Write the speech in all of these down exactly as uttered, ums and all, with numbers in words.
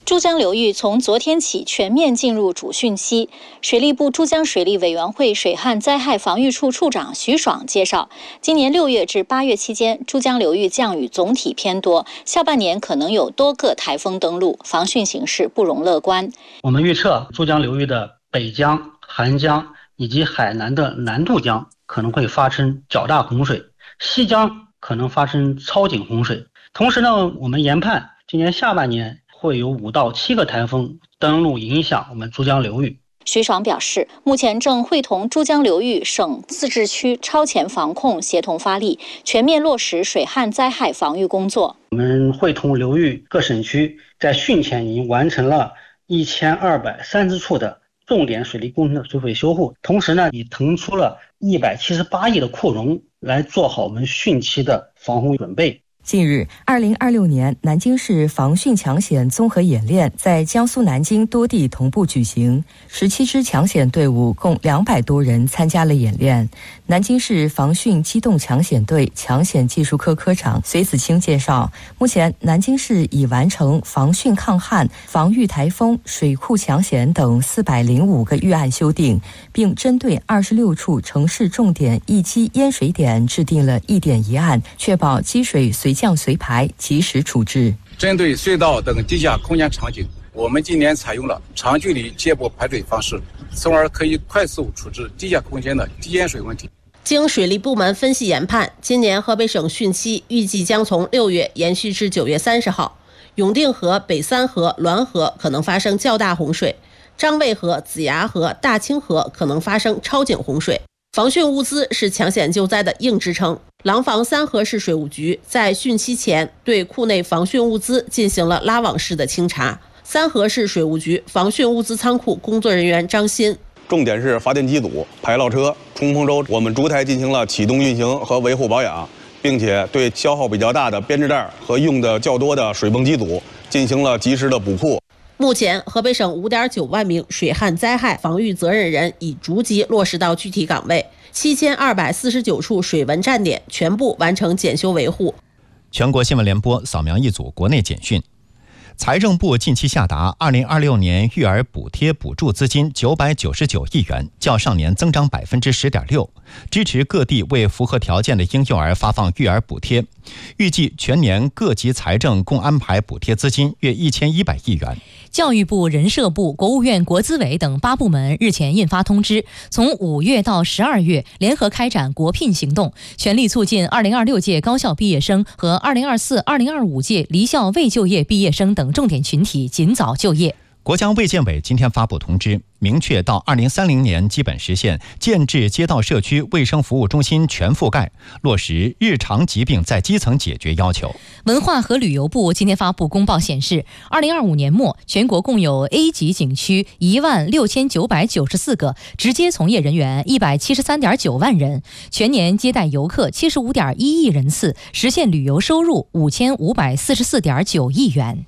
珠江流域从昨天起全面进入主汛期。水利部珠江水利委员会水旱灾害防御处处长徐爽介绍，今年六月至八月期间，珠江流域降雨总体偏多，下半年可能有多个台风登陆，防汛形势不容乐观。 我们预测珠江流域的北江、韩江以及海南的南渡江可能会发生较大洪水，西江可能发生超警洪水。同时呢，我们研判今年下半年会有五到七个台风登陆影响我们珠江流域。 徐爽表示，目前正会同珠江流域省自治区超前防控协同发力，全面落实水旱灾害防御工作。 我们会同流域各省区在汛前已经完成了一千二百三十处的重点水利工程的水毁修复，同时呢，已腾出了一百七十八亿的库容来做好我们汛期的防洪准备。 近日，二零二六年南京市防汛抢险综合演练在江苏南京多地同步举行，十七支抢险队伍共两百多人参加了演练。南京市防汛机动抢险队抢险技术科科长隋子清介绍，目前南京市已完成防汛抗旱、防御台风、水库抢险等四百零五个预案修订，并针对二十六处城市重点易积淹水点制定了一点一案，确保积水随降随排，及时处置。 针对隧道等地下空间场景，我们今年采用了长距离接驳排水方式，从而可以快速处置地下空间的低淹水问题。 经水利部门分析研判，今年河北省汛期预计将从六月延续至九月三十号。永定河、北三河、滦河可能发生较大洪水，张卫河、子牙河、大清河可能发生超警洪水。防汛物资是抢险救灾的硬支撑。廊坊三河市水务局在汛期前对库内防汛物资进行了拉网式的清查。三河市水务局防汛物资仓库工作人员张鑫， 重点是发电机组、排涝车、冲锋舟，我们逐台进行了启动运行和维护保养，并且对消耗比较大的编织袋和用的较多的水泵机组进行了及时的补库。 目前，河北省 五点九万名水旱灾害防御责任人已逐级落实到具体岗位，七千二百四十九处水文站点全部完成检修维护。 全国新闻联播扫描一组国内简讯。财政部近期下达二零二六年育儿补贴补助资金九百九十九亿元，较上年增长百分之十点六，支持各地为符合条件的婴幼儿发放育儿补贴。预计全年各级财政共安排补贴资金约一千一百亿元。 教育部、人社部、国务院国资委等八部门日前印发通知，从五月到十二月联合开展国聘行动，全力促进二零二六届高校毕业生和二零二四、二零二五届离校未就业毕业生等重点群体尽早就业。 国家卫健委今天发布通知，明确到二零三零年基本实现建制街道社区卫生服务中心全覆盖，落实日常疾病在基层解决要求。 文化和旅游部今天发布公报显示，二零二五年末全国共有 A 级景区一万六千九百九十四个，直接从业人员一百七十三点九万人，全年接待游客七十五点一亿人次，实现旅游收入五千五百四十四点九亿元。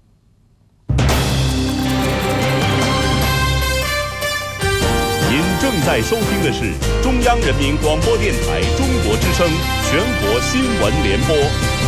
正在收听的是中央人民广播电台中国之声全国新闻联播。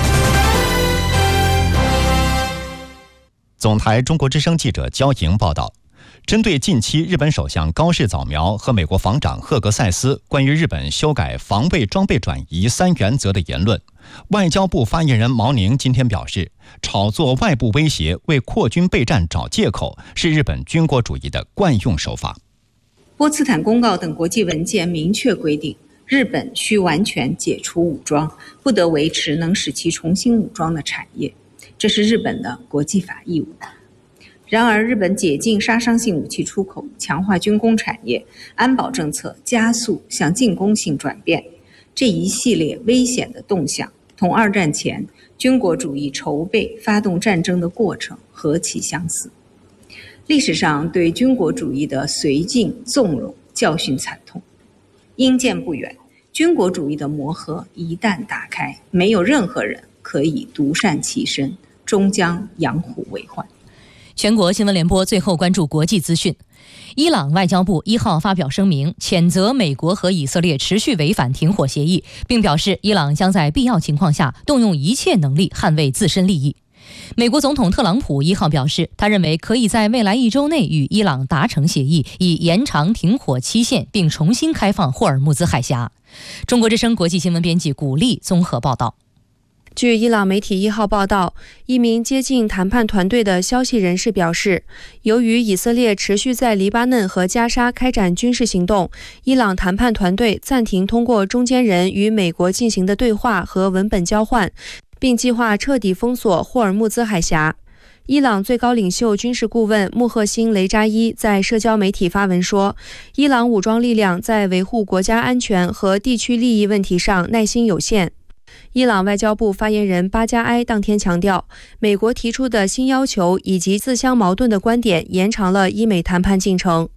总台中国之声记者焦莹报道，针对近期日本首相高市早苗和美国防长赫格塞斯关于日本修改防卫装备转移三原则的言论，外交部发言人毛宁今天表示，炒作外部威胁、为扩军备战找借口是日本军国主义的惯用手法。 波茨坦公告等国际文件明确规定，日本需完全解除武装，不得维持能使其重新武装的产业，这是日本的国际法义务。然而，日本解禁杀伤性武器出口，强化军工产业，安保政策加速向进攻性转变，这一系列危险的动向，同二战前军国主义筹备发动战争的过程何其相似。历史上对军国主义的绥靖纵容教训惨痛，因见不远，军国主义的魔盒一旦打开，没有任何人可以独善其身，终将养虎为患。 全国新闻联播最后关注国际资讯。伊朗外交部一号发表声明，谴责美国和以色列持续违反停火协议，并表示伊朗将在必要情况下动用一切能力捍卫自身利益。 美国总统特朗普一号表示，他认为可以在未来一周内与伊朗达成协议，以延长停火期限，并重新开放霍尔木兹海峡。中国之声国际新闻编辑古丽综合报道。 据伊朗媒体一号报道，一名接近谈判团队的消息人士表示，由于以色列持续在黎巴嫩和加沙开展军事行动，伊朗谈判团队暂停通过中间人与美国进行的对话和文本交换，并计划彻底封锁霍尔木兹海峡。伊朗最高领袖军事顾问穆赫辛·雷扎伊在社交媒体发文说，伊朗武装力量在维护国家安全和地区利益问题上耐心有限。伊朗外交部发言人巴加埃当天强调，美国提出的新要求以及自相矛盾的观点延长了伊美谈判进程。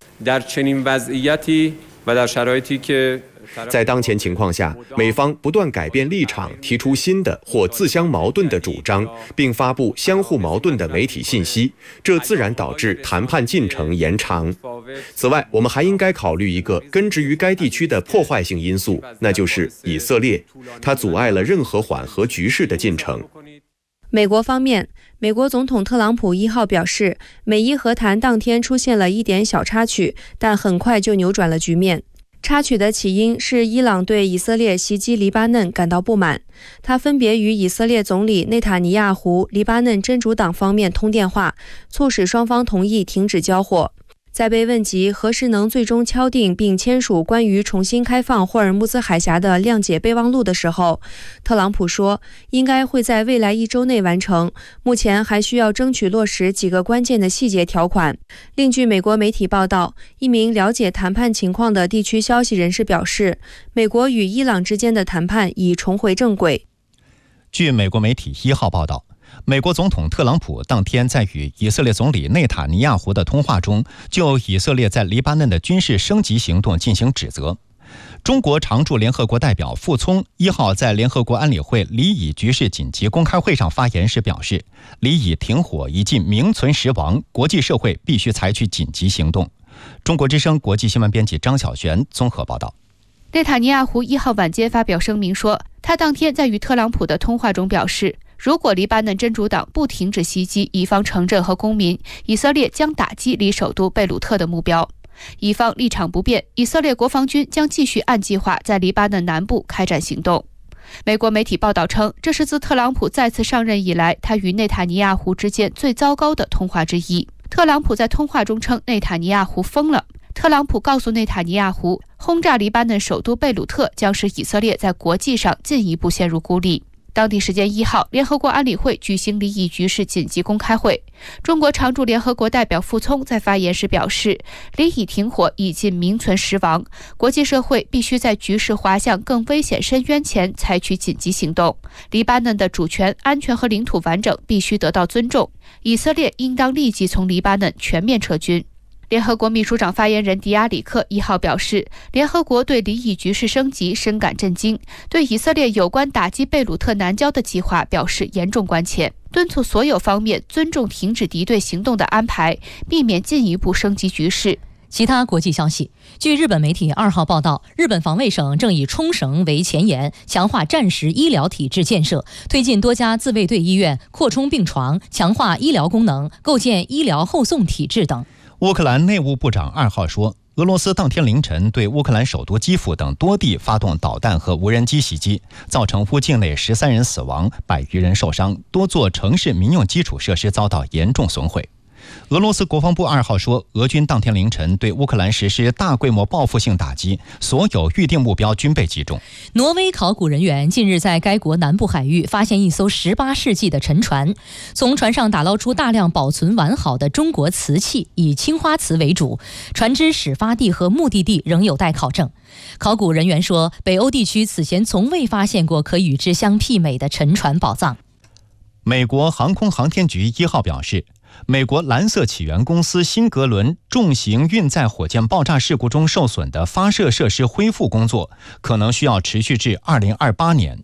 在当前情况下，美方不断改变立场，提出新的或自相矛盾的主张，并发布相互矛盾的媒体信息，这自然导致谈判进程延长。此外，我们还应该考虑一个根植于该地区的破坏性因素，那就是以色列，它阻碍了任何缓和局势的进程。 美国方面，美国总统特朗普一号表示，美伊和谈当天出现了一点小插曲，但很快就扭转了局面。插曲的起因是伊朗对以色列袭击黎巴嫩感到不满，他分别与以色列总理内塔尼亚胡、黎巴嫩真主党方面通电话，促使双方同意停止交火。在被问及何时能最终敲定并签署关于重新开放霍尔木兹海峡的谅解备忘录的时候，特朗普说，应该会在未来一周内完成，目前还需要争取落实几个关键的细节条款。另据美国媒体报道，一名了解谈判情况的地区消息人士表示，美国与伊朗之间的谈判已重回正轨。 据美国媒体一号报道，美国总统特朗普当天在与以色列总理内塔尼亚胡的通话中，就以色列在黎巴嫩的军事升级行动进行指责。中国常驻联合国代表傅聪一号在联合国安理会黎以局势紧急公开会上发言时表示，黎以停火已近名存实亡，国际社会必须采取紧急行动。中国之声国际新闻编辑张晓璇综合报道。 内塔尼亚胡一号晚间发表声明说，他当天在与特朗普的通话中表示，如果黎巴嫩真主党不停止袭击以方城镇和公民，以色列将打击离首都贝鲁特的目标。以方立场不变，以色列国防军将继续按计划在黎巴嫩南部开展行动。美国媒体报道称，这是自特朗普再次上任以来，他与内塔尼亚胡之间最糟糕的通话之一。特朗普在通话中称内塔尼亚胡疯了。特朗普告诉内塔尼亚胡，轰炸黎巴嫩首都贝鲁特将使以色列在国际上进一步陷入孤立。当地时间一号，联合国安理会举行黎以局势紧急公开会。中国常驻联合国代表傅聪在发言时表示，黎以停火已近名存实亡，国际社会必须在局势滑向更危险深渊前采取紧急行动。黎巴嫩的主权、安全和领土完整必须得到尊重，以色列应当立即从黎巴嫩全面撤军。联合国秘书长发言人迪亚里克一号表示，联合国对黎以局势升级深感震惊，对以色列有关打击贝鲁特南郊的计划表示严重关切，敦促所有方面尊重停止敌对行动的安排，避免进一步升级局势。 其他国际消息，据日本媒体二号报道，日本防卫省正以冲绳为前沿，强化战时医疗体制建设，推进多家自卫队医院，扩充病床，强化医疗功能，构建医疗后送体制等。 乌克兰内务部长二号说，俄罗斯当天凌晨对乌克兰首都基辅等多地发动导弹和无人机袭击，造成乌境内十三人死亡，百余人受伤，多座城市民用基础设施遭到严重损毁。俄罗斯国防部二号说，俄军当天凌晨对乌克兰实施大规模报复性打击，所有预定目标均被击中。 挪威考古人员近日在该国南部海域发现一艘十八世纪的沉船，从船上打捞出大量保存完好的中国瓷器，以青花瓷为主，船只始发地和目的地仍有待考证。考古人员说，北欧地区此前从未发现过可与之相媲美的沉船宝藏。 美国航空航天局一号表示，美国蓝色起源公司新格伦重型运载火箭爆炸事故中受损的发射设施恢复工作可能需要持续至二零二八年。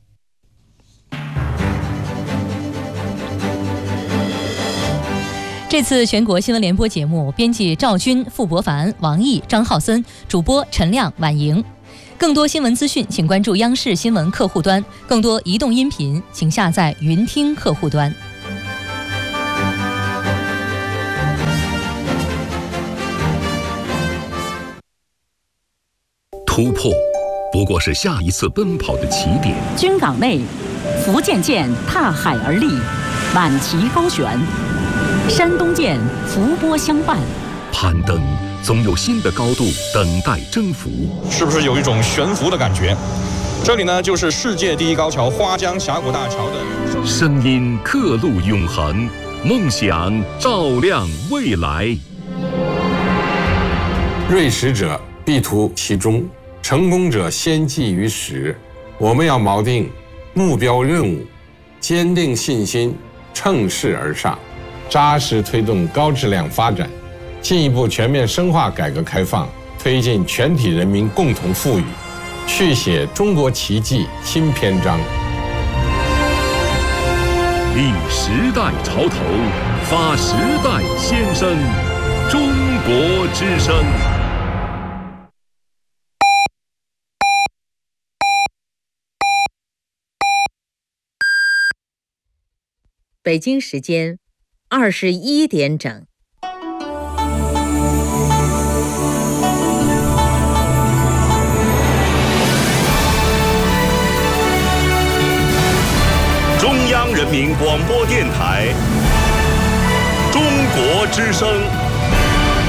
这次全国新闻联播节目，编辑赵军、傅博凡、王毅、张浩森，主播陈亮、婉莹。更多新闻资讯，请关注央视新闻客户端；更多移动音频，请下载云听客户端。 突破不过是下一次奔跑的起点。 军港内，福建舰踏海而立，满旗高悬；山东舰伏波相伴。 攀登总有新的高度等待征服， 是不是有一种悬浮的感觉？这里呢，就是世界第一高桥花江峡谷大桥的声音，刻录永恒，梦想照亮未来。 锐识者必图其中，成功者先记于始。我们要锚定目标任务，坚定信心，乘势而上，扎实推动高质量发展，进一步全面深化改革开放，推进全体人民共同富裕，续写中国奇迹新篇章。 立时代潮头，发时代先声，中国之声。 北京时间二十一点整。 中央人民广播电台，中国之声。